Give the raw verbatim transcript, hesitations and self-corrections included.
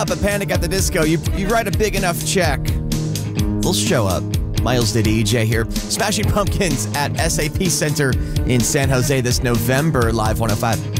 up a Panic at the Disco, you, you write a big enough check, they'll show up. Miles Diddy, E J here. Smashing Pumpkins at S A P Center in San Jose this November, Live one oh five.